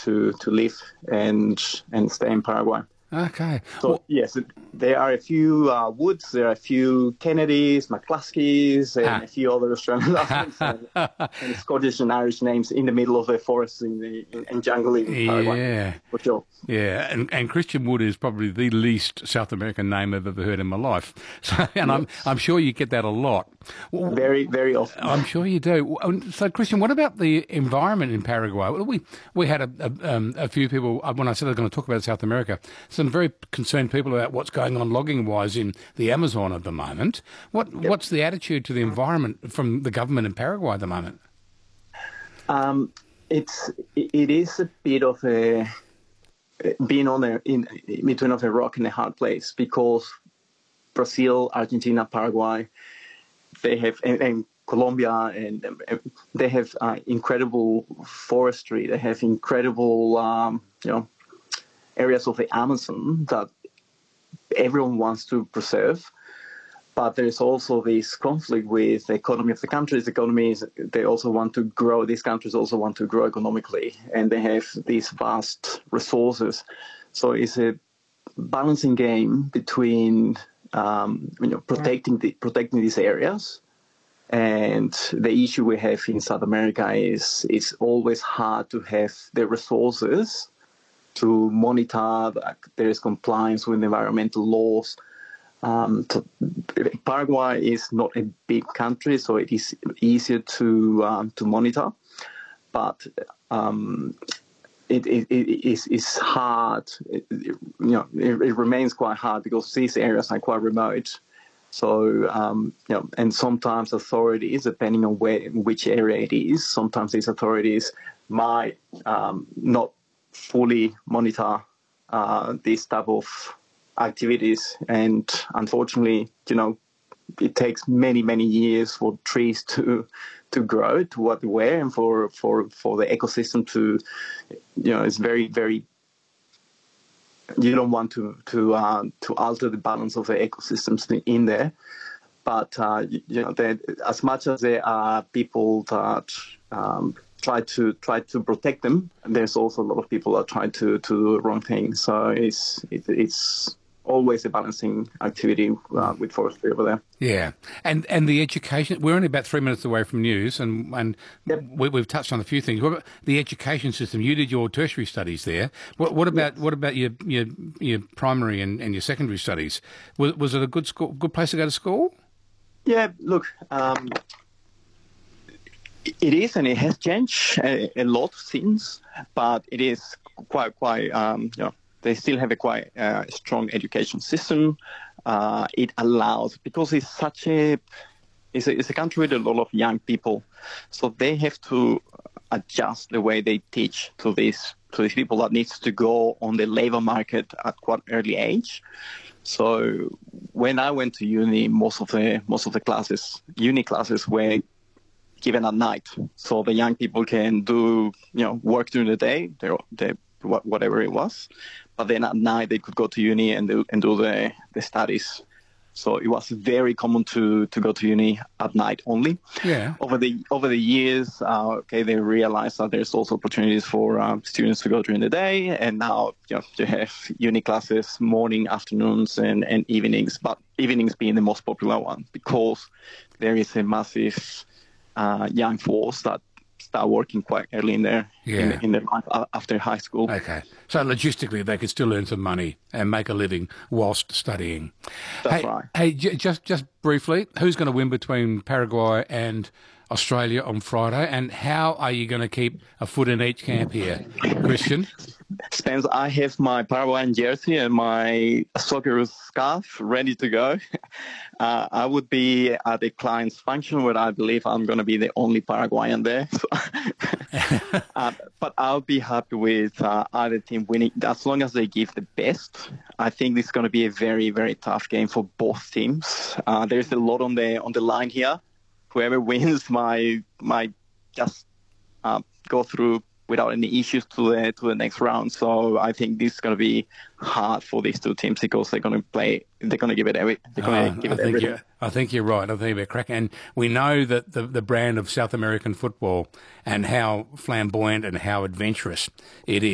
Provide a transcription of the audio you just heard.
to live and stay in Paraguay. Okay. So, yes, there are a few Woods, there are a few Kennedys, McCluskeys, and a few other Australian and Scottish and Irish names in the middle of the forest in jungle in Paraguay. Yeah. For sure. Yeah, and Christian Wood is probably the least South American name I've ever heard in my life. So, and I'm sure you get that a lot. Very, very often. I'm sure you do. So, Christian, what about the environment in Paraguay? We had a few people, when I said I was going to talk about South America, some very concerned people about what's going on logging-wise in the Amazon at the moment. What's the attitude to the environment from the government in Paraguay at the moment? It is a bit of a being in between of a rock and a hard place, because Brazil, Argentina, Paraguay, they have and Colombia, and they have incredible forestry. They have incredible areas of the Amazon that everyone wants to preserve. But there's also this conflict with the economy of the countries. They also want to grow. These countries also want to grow economically, and they have these vast resources. So it's a balancing game between protecting these areas. And the issue we have in South America is it's always hard to have the resources to monitor that there is compliance with environmental laws. Paraguay is not a big country, so it is easier to monitor, but it's hard. It remains quite hard because these areas are quite remote. So and sometimes authorities, depending on which area it is, sometimes these authorities might not fully monitor this type of activities, and unfortunately, it takes many years for trees to grow to what they were, and for the ecosystem to, it's very, very. You don't want to alter the balance of the ecosystems in there, but as much as there are people that try to protect them, there's also a lot of people that try to do the wrong thing. So it's always a balancing activity with forestry over there. Yeah, and the education. We're only about 3 minutes away from news, and Yep. we've touched on a few things. What about the education system? You did your tertiary studies there. What about your primary and your secondary studies? Was it a good place to go to school? Yeah, look, it is, and it has changed a lot since, but it is quite. They still have a quite strong education system. It allows, because it's a country with a lot of young people, so they have to adjust the way they teach to these people that needs to go on the labor market at quite early age. So when I went to uni, most of the uni classes were given at night, so the young people can do work during the day, whatever it was. But then at night they could go to uni and do the studies. So it was very common to go to uni at night only. Yeah. Over the years, they realized that there's also opportunities for students to go during the day, and now you have uni classes morning, afternoons, and evenings. But evenings being the most popular one, because there is a massive young force that start working quite early in their life after high school. Okay, so logistically they could still earn some money and make a living whilst studying. That's right. Hey, just briefly, who's going to win between Paraguay and Australia on Friday, and how are you going to keep a foot in each camp here, Christian? Spence, I have my Paraguayan jersey and my soccer scarf ready to go. I would be at the client's function where I believe I'm going to be the only Paraguayan there. But I'll be happy with either team winning, as long as they give the best. I think this is going to be a very, very tough game for both teams. There's a lot on the line here. Whoever wins might just go through without any issues to the next round. So I think this is going to be hard for these two teams, because they're going to give it everything. I think you're right. I think we're cracking. And we know that the brand of South American football and how flamboyant and how adventurous it is.